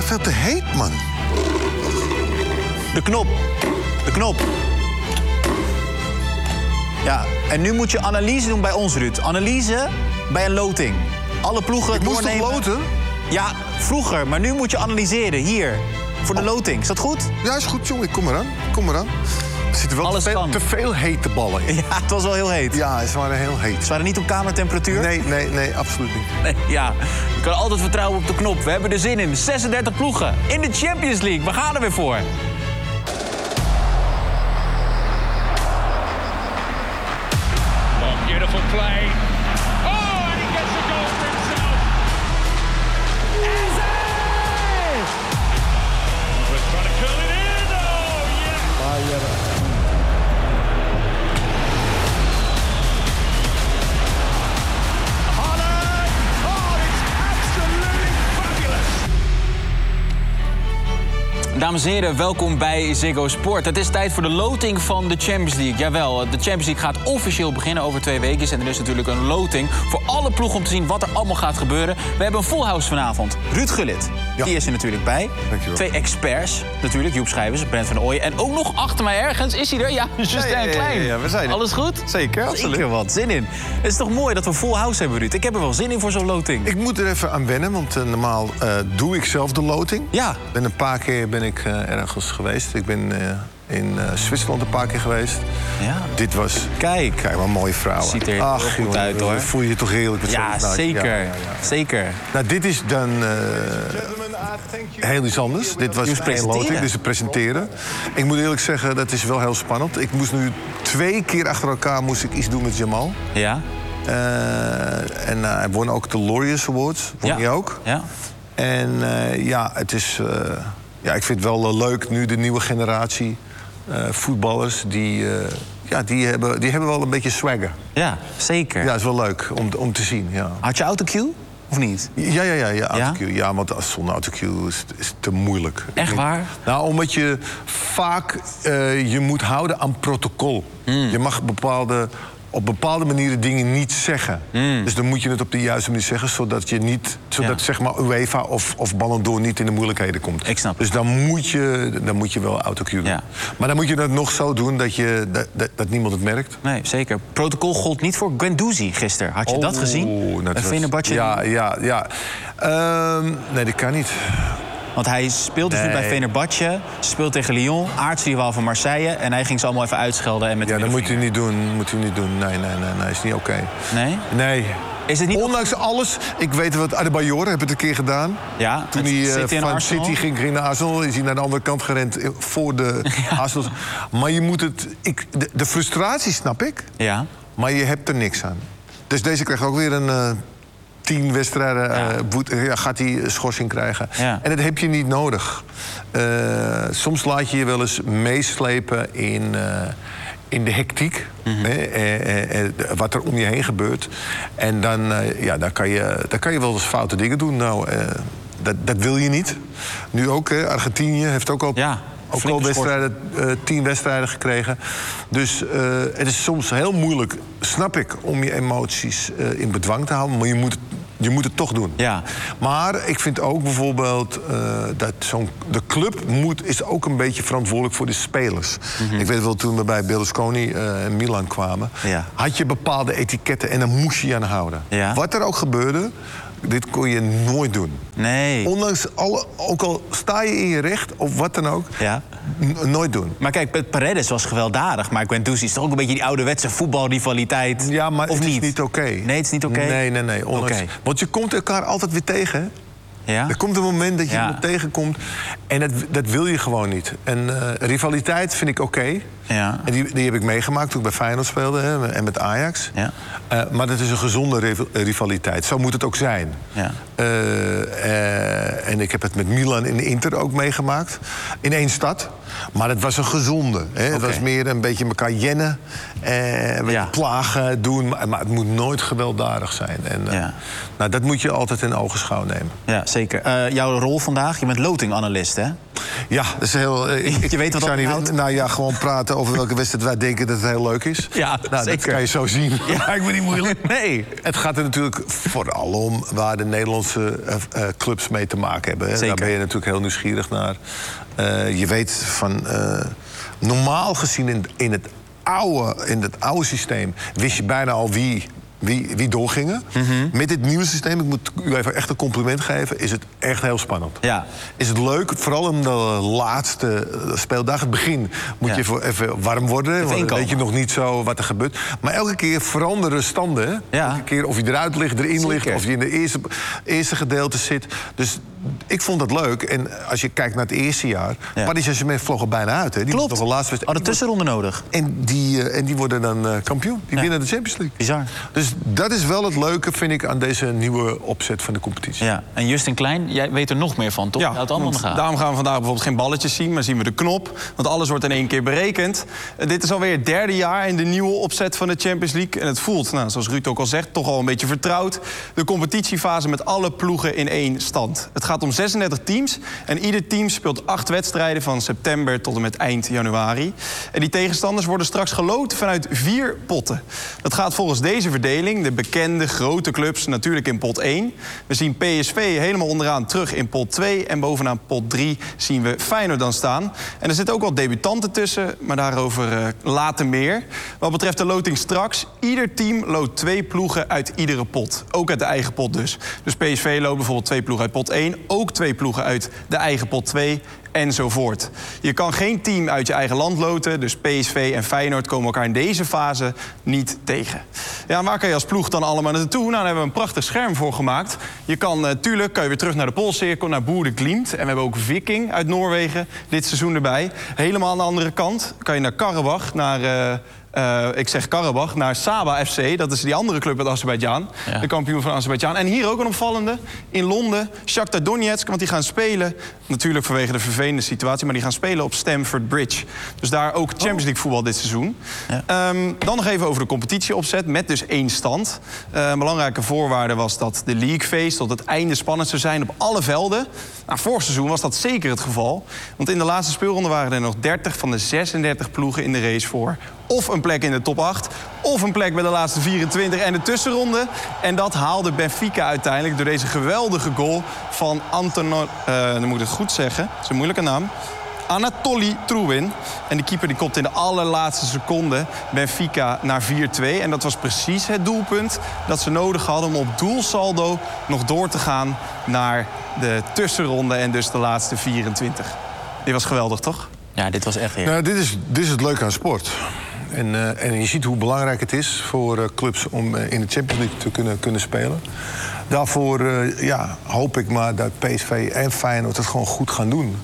is veel te heet, man. De knop. De knop. Ja, en nu moet je analyse doen bij ons, Ruud. Analyse bij een loting. Alle ploegen Ik moest doornemen. toch loten? Ja, vroeger. Maar nu moet je analyseren. Hier. Voor de loting. Is dat goed? Ja, is goed, jongen. Kom eraan. Kom eraan. Er zitten wel te veel hete ballen in. Ja, het was wel heel heet. Ja, ze waren heel heet. Ze waren niet op kamertemperatuur? Nee, absoluut niet. Nee, ja, je kan altijd vertrouwen op de knop. We hebben er zin in. 36 ploegen in de Champions League. We gaan er weer voor. Oh, beautiful play. Oh, and he gets the goal for himself. Eze! We're trying to curl it in. Oh, yeah. Haaland! Oh, it's absolutely fabulous. Dames en heren, welkom bij Ziggo Sport. Het is tijd voor de loting van de Champions League. Jawel, de Champions League gaat officieel beginnen over 2 weken. En er is natuurlijk een loting voor alle ploegen om te zien wat er allemaal gaat gebeuren. We hebben een full house vanavond. Ruud Gullit, die is er natuurlijk bij. Dankjewel. 2 experts natuurlijk, Joep Schrijvers, Brent van Ooyen. En ook nog achter mij ergens is hij er. Ja, Justin Klein. Ja, we zijn er. Alles goed? Zeker, absoluut. Zeker wat, zin in. Het is toch mooi dat we full house hebben, Ruud. Ik heb er wel zin in voor zo'n loting. Ik moet er even aan wennen, want normaal doe ik zelf de loting. Ja. Een paar keer ben ik ergens geweest. Ik ben in Zwitserland een paar keer geweest. Ja. Dit was... Kijk. Kijk, wat mooie vrouwen. Ziet er heel goed jongen, uit, hoor. Voel je je toch heerlijk met Ja, zo'n- zeker. Ja. Zeker. Nou, dit is dan heel iets anders. Dit was moest een presenteren. loting, dus het presenteren. Ik moet eerlijk zeggen, dat is wel heel spannend. Ik moest nu 2 keer achter elkaar moest ik iets doen met Jamal. Ja. En hij won ook de Laureus Awards. Won hij ook. Ja. En ja, het is... ja, ik vind het wel leuk nu de nieuwe generatie voetballers... die hebben wel een beetje swagger. Ja, zeker. Ja, het is wel leuk om te zien, ja. Had je autocue of niet? Ja, autocue. Ja, want zonder autocue is het te moeilijk. Echt waar? Nou, omdat je vaak je moet houden aan protocol. Je mag op bepaalde manieren dingen niet zeggen. Dus dan moet je het op de juiste manier zeggen... zodat zeg maar UEFA of Ballon d'Or niet in de moeilijkheden komt. Ik snap dus dan moet je wel autocue doen. Ja. Maar dan moet je het nog zo doen dat niemand het merkt. Nee, zeker. Protocol gold niet voor Guendouzi gisteren. Had je dat gezien? Bij Fenerbahce? Ja. Nee, dat kan niet. Want hij speelt dus nu bij Fenerbahce, speelt tegen Lyon, aartsrivaal van Marseille... en hij ging ze allemaal even uitschelden. En met Ja, dat moet hij niet doen. Nee, is niet oké. Nee? Nee. Is het niet... Ondanks alles, ik weet wat Adebayor heeft het een keer gedaan. Ja, toen hij van City ging naar Arsenal, is hij naar de andere kant gerend voor de Arsenal. Maar je moet het... De frustratie snap ik, maar je hebt er niks aan. Dus deze krijgt ook weer een 10 wedstrijden, gaat hij schorsing krijgen. Ja. En dat heb je niet nodig. Soms laat je je wel eens meeslepen in de hectiek, wat er om je heen gebeurt. En dan kan je wel eens foute dingen doen. Nou, dat wil je niet. Nu ook, Argentinië heeft ook al... Ook al 10 wedstrijden gekregen. Dus het is soms heel moeilijk, snap ik, om je emoties in bedwang te houden. Maar je moet het toch doen. Ja. Maar ik vind ook bijvoorbeeld dat de club is ook een beetje verantwoordelijk voor de spelers. Ik weet wel, toen we bij Berlusconi en Milan kwamen... had je bepaalde etiketten en daar moest je je aan houden. Ja. Wat er ook gebeurde... Dit kon je nooit doen. Nee. Ondanks ook al sta je in je recht of wat dan ook, nooit doen. Maar kijk, Paredes was gewelddadig, maar Guendouzi is toch ook een beetje die ouderwetse voetbalrivaliteit? Ja, maar of het niet? is niet oké. Nee, het is niet oké? Nee. Want je komt elkaar altijd weer tegen, hè? Ja? Er komt een moment dat je iemand tegenkomt en dat wil je gewoon niet. En rivaliteit vind ik oké. Ja. En die heb ik meegemaakt toen ik bij Feyenoord speelde en met Ajax. Ja. Maar dat is een gezonde rivaliteit. Zo moet het ook zijn. Ja. En ik heb het met Milan en Inter ook meegemaakt. In 1 stad. Maar het was een gezonde. Hè. Het was meer een beetje elkaar jennen. Een beetje plagen doen. Maar het moet nooit gewelddadig zijn. En, nou, dat moet je altijd in ogenschouw nemen. Ja, zeker. Jouw rol vandaag, je bent lotinganalist, hè? Ja, dat is heel... Je weet wat dat inhoudt? Nou ja, gewoon praten over welke wedstrijd wij denken dat het heel leuk is. Ja, nou, dat kan je zo zien. Ja. Lijkt me niet moeilijk. Nee. Het gaat er natuurlijk vooral om waar de Nederlandse clubs mee te maken hebben. Hè. Daar ben je natuurlijk heel nieuwsgierig naar. Je weet van... normaal gezien in het oude systeem wist je bijna al wie doorgingen. Met dit nieuwe systeem, ik moet u even echt een compliment geven, is het echt heel spannend. Ja. Is het leuk, vooral in de laatste speeldag, het begin, moet je even warm worden. Want dan weet je nog niet zo wat er gebeurt. Maar elke keer veranderen standen. Hè? Ja. Elke keer of je eruit ligt, erin ligt, of je in de eerste gedeelte zit. Dus ik vond dat leuk. En als je kijkt naar het eerste jaar, Paris Saint-Germain vloog er bijna uit. Hè? Die Klopt. hadden tussenronde nodig. En die worden dan kampioen. Die winnen de Champions League. Bizar. Dus dat is wel het leuke, vind ik, aan deze nieuwe opzet van de competitie. Ja. En Justin Klein, jij weet er nog meer van, toch? Ja, daarom gaan we vandaag bijvoorbeeld geen balletjes zien, maar zien we de knop. Want alles wordt in één keer berekend. Dit is alweer het derde jaar in de nieuwe opzet van de Champions League. En het voelt, zoals Ruud ook al zegt, toch al een beetje vertrouwd. De competitiefase met alle ploegen in één stand. Het gaat om 36 teams. En ieder team speelt 8 wedstrijden van september tot en met eind januari. En die tegenstanders worden straks geloot vanuit 4 potten. Dat gaat volgens deze verdeling, de bekende grote clubs, natuurlijk in pot 1. We zien PSV helemaal onderaan terug in pot 2. En bovenaan pot 3 zien we Feyenoord dan staan. En er zitten ook wel debutanten tussen, maar daarover later meer. Wat betreft de loting straks, ieder team loot 2 ploegen uit iedere pot. Ook uit de eigen pot dus. Dus PSV loopt bijvoorbeeld 2 ploegen uit pot 1. Ook 2 ploegen uit de eigen pot 2. Enzovoort. Je kan geen team uit je eigen land loten, dus PSV en Feyenoord komen elkaar in deze fase niet tegen. Ja, en waar kan je als ploeg dan allemaal naartoe? Nou, daar hebben we een prachtig scherm voor gemaakt. Je kan tuurlijk weer terug naar de Poolcirkel, naar Boer de Glimt. En we hebben ook Viking uit Noorwegen dit seizoen erbij. Helemaal aan de andere kant kan je naar Karabach, naar Saba FC. Dat is die andere club uit Azerbeidzjan. Ja. De kampioen van Azerbeidzjan. En hier ook een opvallende. In Londen, Shakhtar Donetsk. Want die gaan spelen, natuurlijk vanwege de vervelende situatie... maar die gaan spelen op Stamford Bridge. Dus daar ook Champions League voetbal dit seizoen. Ja. Dan nog even over de competitieopzet. Met dus 1 stand. Een belangrijke voorwaarde was dat de league phase tot het einde spannend zou zijn op alle velden. Nou, vorig seizoen was dat zeker het geval. Want in de laatste speelronde waren er nog 30 van de 36 ploegen in de race voor... of een plek in de top 8, of een plek bij de laatste 24 en de tussenronde. En dat haalde Benfica uiteindelijk door deze geweldige goal van dan moet ik het goed zeggen, dat is een moeilijke naam... Anatoly Trubin. En de keeper die kopte in de allerlaatste seconde Benfica naar 4-2. En dat was precies het doelpunt dat ze nodig hadden... om op doelsaldo nog door te gaan naar de tussenronde... en dus de laatste 24. Dit was geweldig, toch? Ja, dit was echt dit is het leuke aan sport. En je ziet hoe belangrijk het is voor clubs om in de Champions League te kunnen spelen. Daarvoor hoop ik maar dat PSV en Feyenoord het gewoon goed gaan doen.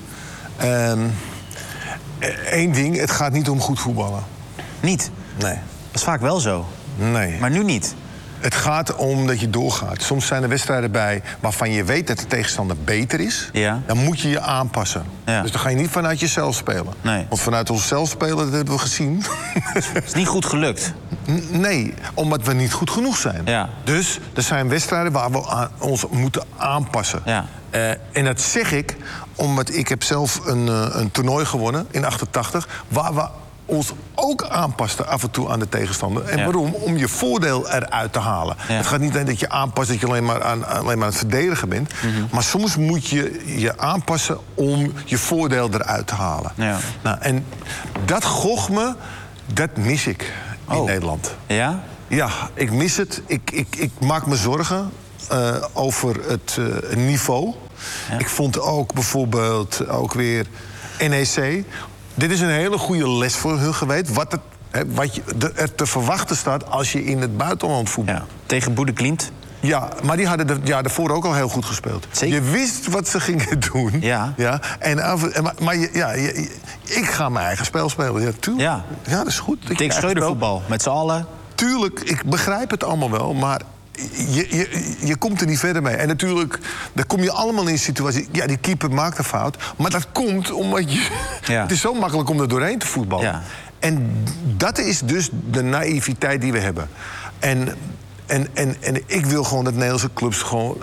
Eén ding, het gaat niet om goed voetballen. Niet? Nee. Dat is vaak wel zo. Nee. Maar nu niet? Het gaat om dat je doorgaat. Soms zijn er wedstrijden bij waarvan je weet dat de tegenstander beter is. Ja. Dan moet je je aanpassen. Ja. Dus dan ga je niet vanuit jezelf spelen. Nee. Want vanuit onszelf spelen, dat hebben we gezien. Het is niet goed gelukt. Nee, omdat we niet goed genoeg zijn. Ja. Dus er zijn wedstrijden waar we ons moeten aanpassen. Ja. En dat zeg ik omdat ik heb zelf een toernooi gewonnen in 1988... waar we ons ook aanpasten af en toe aan de tegenstander. En waarom? Om je voordeel eruit te halen. Ja. Het gaat niet alleen dat je aanpast dat je alleen maar aan het verdedigen bent. Maar soms moet je je aanpassen om je voordeel eruit te halen. Ja. Nou, en dat gochme, dat mis ik in Nederland. Ja? Ja, ik mis het. Ik maak me zorgen over het niveau. Ja. Ik vond ook bijvoorbeeld ook weer NEC... Dit is een hele goede les voor hun geweest. Wat er te verwachten staat als je in het buitenland voetbalt. Ja, tegen Boer de Glimt. Ja, maar die hadden het jaar daarvoor ook al heel goed gespeeld. Zeker. Je wist wat ze gingen doen. Ja. Ja, maar ik ga mijn eigen spel spelen. Ja, tuurlijk. Ja, dat is goed. Tegen Schreudervoetbal, met z'n allen. Tuurlijk, ik begrijp het allemaal wel, maar... Je komt er niet verder mee. En natuurlijk, dan kom je allemaal in een situatie... Ja, die keeper maakt een fout. Maar dat komt omdat je... Ja. Het is zo makkelijk om er doorheen te voetballen. Ja. En dat is dus de naïviteit die we hebben. En ik wil gewoon dat Nederlandse clubs gewoon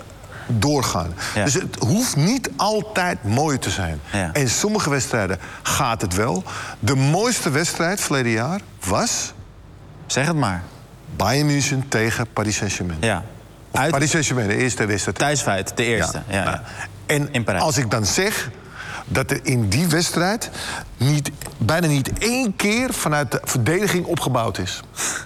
doorgaan. Ja. Dus het hoeft niet altijd mooi te zijn. Ja. En sommige wedstrijden gaat het wel. De mooiste wedstrijd verleden jaar was Zeg het maar. Bayern München tegen Paris Saint-Germain. Ja. Paris Saint-Germain, de eerste wedstrijd. Thuisfeit, de eerste. Ja. Nou, en In Parijs. als ik dan zeg dat er in die wedstrijd bijna niet 1 keer vanuit de verdediging opgebouwd is.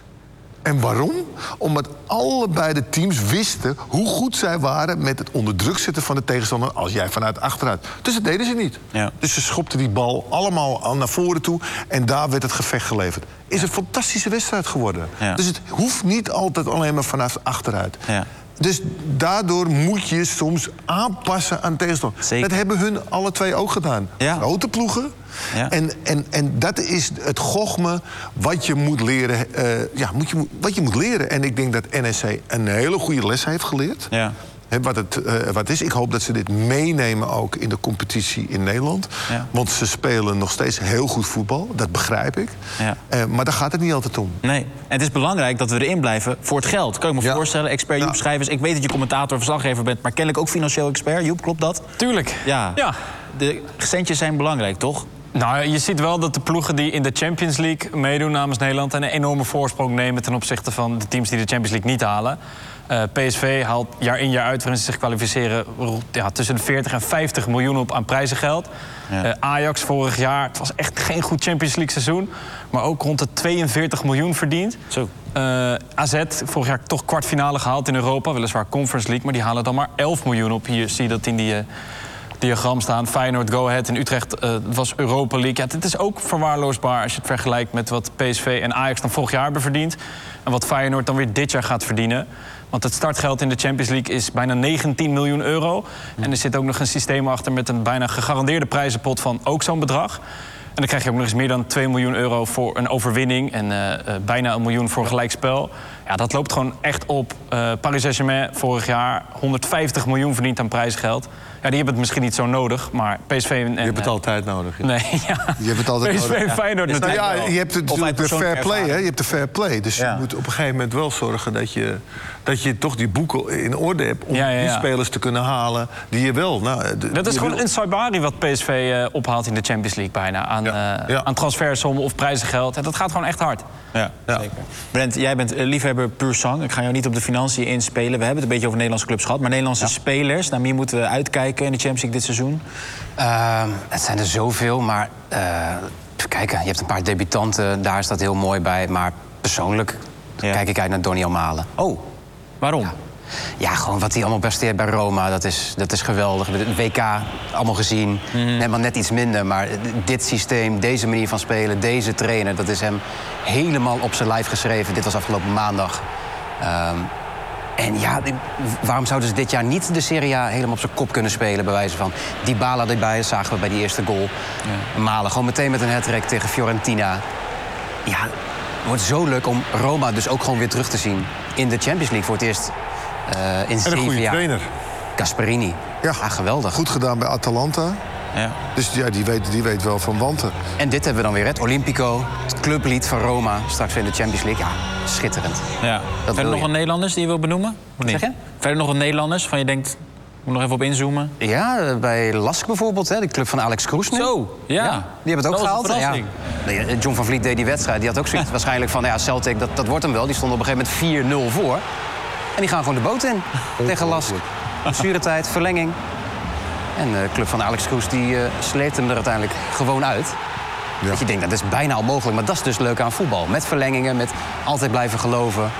En waarom? Omdat allebei de teams wisten hoe goed zij waren met het onder druk zetten van de tegenstander als jij vanuit achteruit. Dus dat deden ze niet. Ja. Dus ze schopten die bal allemaal al naar voren toe en daar werd het gevecht geleverd. Is een fantastische wedstrijd geworden. Ja. Dus het hoeft niet altijd alleen maar vanaf achteruit. Ja. Dus daardoor moet je soms aanpassen aan tegenstander. Zeker. Dat hebben hun alle twee ook gedaan. Ja. Grote ploegen. Ja. En dat is het gochme wat je moet leren. Wat je moet leren. En ik denk dat NEC een hele goede les heeft geleerd. Ja. Wat is. Ik hoop dat ze dit meenemen ook in de competitie in Nederland. Ja. Want ze spelen nog steeds heel goed voetbal. Dat begrijp ik. Ja. Maar daar gaat het niet altijd om. Nee. En het is belangrijk dat we erin blijven voor het geld. Kan je me voorstellen, expert Joep Schrijvers. Ik weet dat je commentator, verslaggever bent, maar kennelijk ook financieel expert. Joep, klopt dat? Tuurlijk. Ja. De centjes zijn belangrijk, toch? Nou, je ziet wel dat de ploegen die in de Champions League meedoen namens Nederland een enorme voorsprong nemen ten opzichte van de teams die de Champions League niet halen. PSV haalt jaar in jaar uit waarin ze zich kwalificeren tussen de 40 en 50 miljoen op aan prijzengeld. Ja. Ajax vorig jaar, het was echt geen goed Champions League seizoen, maar ook rond de 42 miljoen verdiend. Zo. AZ, vorig jaar toch kwartfinale gehaald in Europa, weliswaar Conference League, maar die halen dan maar 11 miljoen op. Hier zie je dat in die diagram staan. Feyenoord, Go Ahead in Utrecht was Europa League. Ja, dit is ook verwaarloosbaar als je het vergelijkt met wat PSV en Ajax dan vorig jaar hebben verdiend. En wat Feyenoord dan weer dit jaar gaat verdienen. Want het startgeld in de Champions League is bijna 19 miljoen euro. En er zit ook nog een systeem achter met een bijna gegarandeerde prijzenpot van ook zo'n bedrag. En dan krijg je ook nog eens meer dan 2 miljoen euro voor een overwinning. En bijna 1 miljoen voor gelijkspel. Ja, dat loopt gewoon echt op. Paris Saint-Germain vorig jaar 150 miljoen verdiend aan prijsgeld. Ja, die hebben het misschien niet zo nodig, maar PSV en... Je hebt het altijd nodig. Ja. Nee, ja. Je hebt het altijd PSV nodig. en Feyenoord Nou natuurlijk ja, wel. je hebt natuurlijk de fair play, hè? Je hebt de fair play. Dus Ja. je moet op een gegeven moment wel zorgen dat je toch die boeken in orde hebt om die spelers te kunnen halen die je wel. Dat is gewoon een Saibari wat PSV ophaalt in de Champions League bijna. Aan transfersommen of prijzengeld. En dat gaat gewoon echt hard. Ja, zeker. Brent, jij bent liefhebber puur sang. Ik ga jou niet op de financiën inspelen. We hebben het een beetje over Nederlandse clubs gehad. Maar Nederlandse spelers, naar wie moeten we uitkijken in de Champions League dit seizoen? Het zijn er zoveel, maar even kijken. Je hebt een paar debutanten, daar is dat heel mooi bij. Maar persoonlijk kijk ik uit naar Donny Malen. Oh, waarom? Ja, gewoon wat hij allemaal presteert bij Roma, dat is geweldig. Het WK, allemaal gezien. Net iets minder, maar dit systeem, deze manier van spelen, deze trainer, dat is hem helemaal op zijn lijf geschreven. Dit was afgelopen maandag. En ja, waarom zouden ze dit jaar niet de Serie A helemaal op zijn kop kunnen spelen, bij wijze van? Dybala erbij, zagen we bij die eerste goal. Ja. Malen gewoon meteen met een hat-trick tegen Fiorentina. Ja, het wordt zo leuk om Roma dus ook gewoon weer terug te zien in de Champions League voor het eerst in 7 jaar. En een goede trainer. Gasperini. Ja, geweldig. Goed gedaan bij Atalanta. Ja. Dus ja, die weet wel van wanten. En dit hebben we dan weer, het Olympico, het clublied van Roma, straks weer in de Champions League. Ja, schitterend. Ja. Verder nog een Nederlanders die je wil benoemen? Of niet? Zeg je? Verder nog een Nederlanders van je denkt, moet nog even op inzoomen? Ja, bij Lask bijvoorbeeld, hè, de club van Alex Kroes nu. Zo, ja. Die hebben het ook gehaald. Ja. Nee, John van Vliet deed die wedstrijd. Die had ook zoiets waarschijnlijk van, Celtic, dat wordt hem wel. Die stonden op een gegeven moment 4-0 voor. En die gaan gewoon de boot in tegen Lask. Blessuretijd, verlenging. En de club van Alex Kroes die sleept hem er uiteindelijk gewoon uit. Ja. Dat je denkt, dat is bijna onmogelijk. Maar dat is dus leuk aan voetbal. Met verlengingen, met altijd blijven geloven.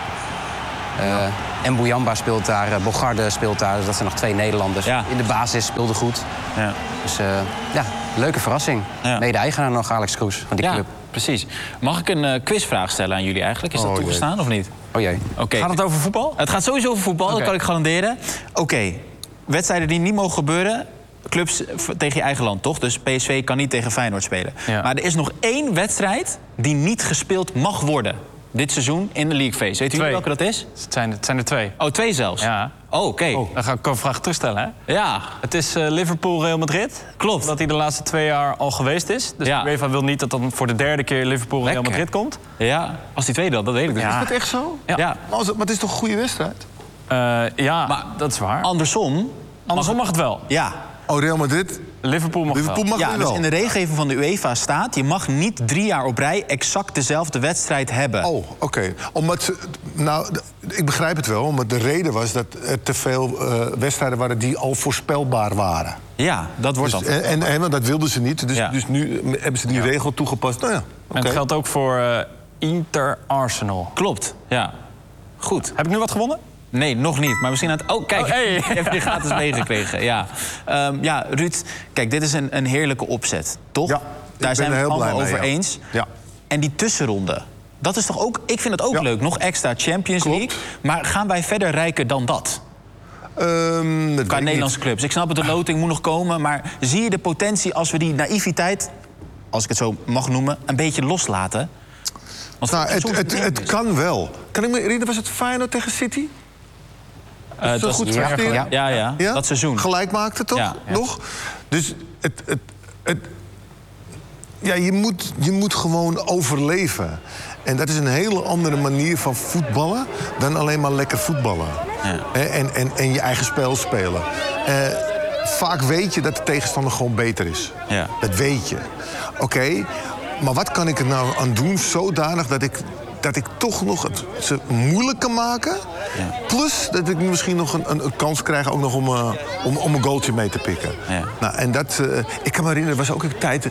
En Bouyamba speelt daar, Bogarde speelt daar. Dus dat zijn nog 2 Nederlanders. Ja. In de basis speelde goed. Ja. Dus leuke verrassing. Ja. Mede-eigenaar nog Alex Kroes van die club. Precies. Mag ik een quizvraag stellen aan jullie eigenlijk? Is dat toegestaan of niet? Oh jee. Okay. Gaat het over voetbal? Het gaat sowieso over voetbal, dat kan ik garanderen. Oké. Wedstrijden die niet mogen gebeuren. Clubs tegen je eigen land, toch? Dus PSV kan niet tegen Feyenoord spelen. Ja. Maar er is nog 1 wedstrijd die niet gespeeld mag worden. Dit seizoen in de League Phase. Weet u welke dat is? Het zijn er 2. Oh, 2 zelfs? Ja. Oh, oké. Dan ga ik een vraag terugstellen, hè? Ja. Het is Liverpool-Real Madrid. Klopt. Dat hij de laatste 2 jaar al geweest is. Dus ja. UEFA wil niet dat dan voor de 3e keer Liverpool-Real Madrid komt. Ja, als die tweede dat weet ik dus. Is dat echt zo? Ja. Maar het is toch een goede wedstrijd? Ja, Maar dat is waar. Andersom mag het wel. Ja. Oh, Real Madrid? Liverpool mag Liverpool mag Ja, het dus wel. in de regelgeving van de UEFA staat... je mag niet 3 jaar op rij exact dezelfde wedstrijd hebben. Oh, oké. Omdat ze... Nou, ik begrijp het wel. Omdat de reden was dat er te veel wedstrijden waren die al voorspelbaar waren. Ja, dat wordt Dus, dan. en dat wilden ze niet. Dus, Ja. dus nu hebben ze die regel toegepast. Nou ja, oké. En het geldt ook voor Inter-Arsenal. Klopt, ja. Goed. Heb ik nu wat gewonnen? Nee, nog niet. Maar misschien aan het... Oh, kijk, Oh, hey. je hebt die gratis meegekregen. Ja. Ja, Ruud, kijk, dit is een heerlijke opzet, toch? Ja, ik Daar ben zijn we er het heel allemaal blij mee, over ja. eens. Ja. En die tussenronde, dat is toch ook... Ik vind het ook Ja. leuk, nog extra Champions Klopt. League. Maar gaan wij verder rijker dan dat? Dat weet Qua ik Nederlandse niet. clubs. Ik snap het, de loting moet nog komen. Maar zie je de potentie als we die naïviteit, als ik het zo mag noemen, een beetje loslaten? Want Nou, soms het kan wel. Kan ik me herinneren, was het Feyenoord tegen City? dat Zo is goed ja, presteren? ja. Ja, dat seizoen. Gelijk maakte, toch? Ja. Nog? Dus ja, je moet gewoon overleven. En dat is een hele andere manier van voetballen dan alleen maar lekker voetballen. Ja. En je eigen spel spelen. Vaak weet je dat de tegenstander gewoon beter is. Ja. Dat weet je. Oké, maar wat kan ik er nou aan doen zodanig dat ik toch nog het ze moeilijk kan maken? Ja. Plus dat ik misschien nog een kans krijg ook nog om een goaltje mee te pikken. Ja. Nou, en dat, ik kan me herinneren, er was ook een tijd...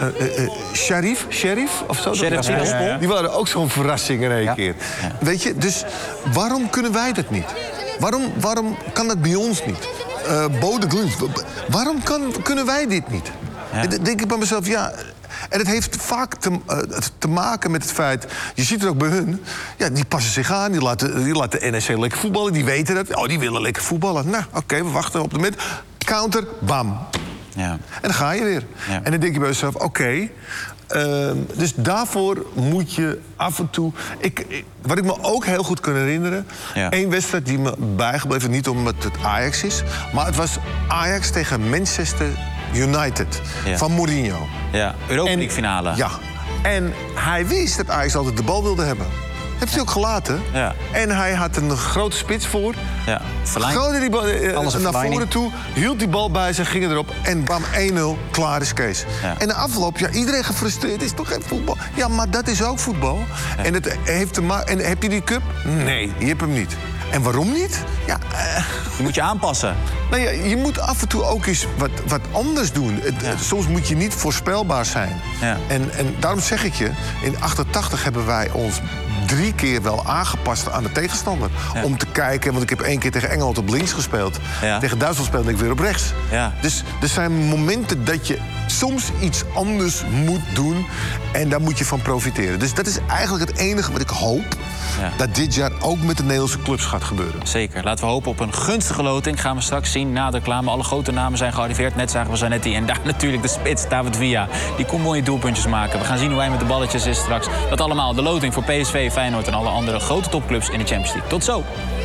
Sheriff of zo? Sheriff Tiraspol. Ja. Die waren ook zo'n verrassing in één Ja. keer. Weet je, dus waarom kunnen wij dat niet? Waarom kan dat bij ons niet? Bode Glimt, waarom kunnen wij dit niet? Ja. En dan denk ik bij mezelf, ja... En het heeft vaak te maken met het feit... Je ziet het ook bij hun. Ja, die passen zich aan, die laten de NEC lekker voetballen. Die weten dat. Oh, die willen lekker voetballen. Nou, oké, we wachten op de moment. Counter, bam. Ja. En dan ga je weer. Ja. En dan denk je bij jezelf, oké. Dus daarvoor moet je af en toe... Wat ik me ook heel goed kan herinneren... Ja. één wedstrijd die me bijgebleven, niet omdat het Ajax is... maar het was Ajax tegen Manchester United Ja. van Mourinho. Ja, Europa En- League finale. Ja. En hij wist dat Ajax altijd de bal wilde hebben. Heeft hij ook gelaten. Ja. En hij had een grote spits voor. Ja. Verlijn. Gooide die bal Alles op naar Fellaini. voren toe, hield die bal bij zich, ging erop en bam, 1-0, klaar is Kees. Ja. En de afloop, ja, iedereen gefrustreerd, is toch geen voetbal? Ja, maar dat is ook voetbal. Ja. En, het heeft en heb je die cup? Nee, je hebt hem niet. En waarom niet? Ja, Je moet je aanpassen. nou ja, je moet af en toe ook eens wat anders doen. Soms moet je niet voorspelbaar zijn. Ja. En daarom zeg ik je, in 88 hebben wij ons 3 keer wel aangepast aan de tegenstander. Ja. Om te kijken, want ik heb 1 keer tegen Engeland op links gespeeld. Ja. Tegen Duitsland speelde ik weer op rechts. Ja. Dus er zijn momenten dat je soms iets anders moet doen. En daar moet je van profiteren. Dus dat is eigenlijk het enige wat ik hoop... Ja. dat dit jaar ook met de Nederlandse clubs gaat gebeuren. Zeker. Laten we hopen op een gunstige loting. Gaan we straks zien na de reclame. Alle grote namen zijn gearriveerd. Net zagen we Zanetti. En daar natuurlijk de spits, David Villa. Die kon mooie doelpuntjes maken. We gaan zien hoe hij met de balletjes is straks. Dat allemaal de loting voor PSV, Feyenoord en alle andere grote topclubs in de Champions League. Tot zo.